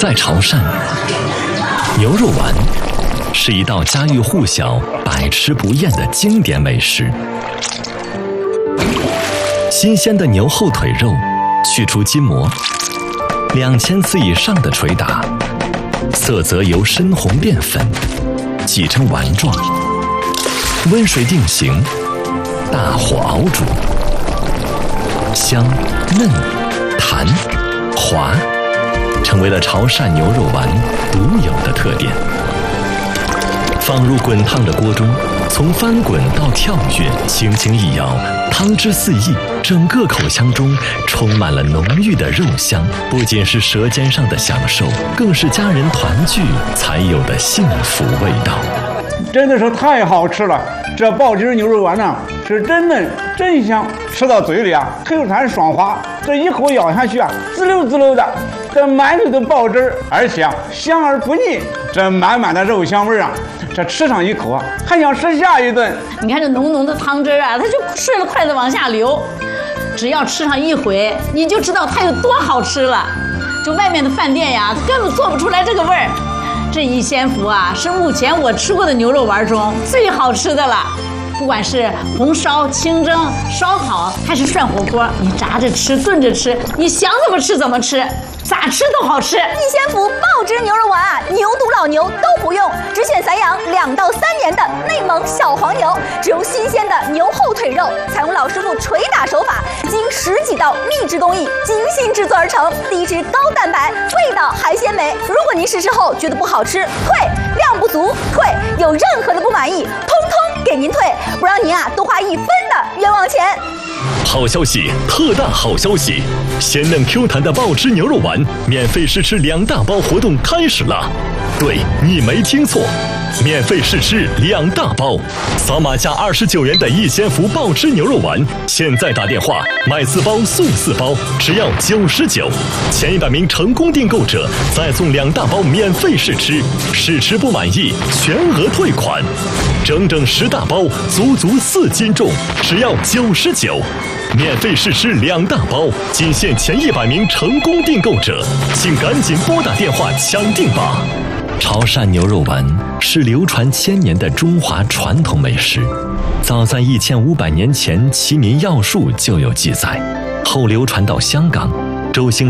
在潮汕，牛肉丸是一道家喻户晓、百吃不厌的经典美食。新鲜的牛后腿肉，去除筋膜，2000次以上的捶打，色泽由深红变粉，挤成丸状，温水定型，大火熬煮，香、嫩、弹、滑，成为了潮汕牛肉丸独有的特点。放入滚烫的锅中，从翻滚到跳跃，轻轻一摇，汤汁四溢，整个口腔中充满了浓郁的肉香。不仅是舌尖上的享受，更是家人团聚才有的幸福味道。 真的是太好吃了！这爆汁牛肉丸呢，是真嫩真香，吃到嘴里啊，Q弹爽滑，这一口咬下去啊，滋溜滋溜的，这满嘴的爆汁，而且啊香而不腻，这满满的肉香味啊，这吃上一口啊，还想吃下一顿。 你看这浓浓的汤汁啊，它就顺着筷子往下流，只要吃上一回，你就知道它有多好吃了。就外面的饭店呀，根本做不出来这个味儿。这一仙福啊，是目前我吃过的牛肉丸中最好吃的了。不管是红烧、清蒸、烧烤，还是涮火锅，你炸着吃、炖着吃，你想怎么吃怎么吃，咋吃都好吃。 一仙福爆汁牛肉丸啊，牛犊老牛都不用，只选散养2到3年的内蒙小黄牛，只用新鲜的牛后腿肉，采用老师傅捶打手法，经10几道秘制工艺精心制作而成，低脂高蛋白，味道还鲜美。如果您试吃后觉得不好吃，退，量不足退，有任何的不满意，通通给您退，不让您啊多花1分的冤枉钱。 好消息，特大好消息！鲜嫩 Q 弹的爆汁牛肉丸免费试吃2大包活动开始了。对，你没听错，免费试吃2大包，扫码价29元的一仙福爆汁牛肉丸，现在打电话买4包送4包，只要99，前100名成功订购者再送2大包免费试吃，试吃不满意全额退款，整整10大包，足足4斤重，只要99。免费试吃2大包，仅限前100名成功订购者，请赶紧拨打电话抢订吧！潮汕牛肉丸是流传1000年的中华传统美食，早在1500年前《齐民要术》就有记载，后流传到香港，周兴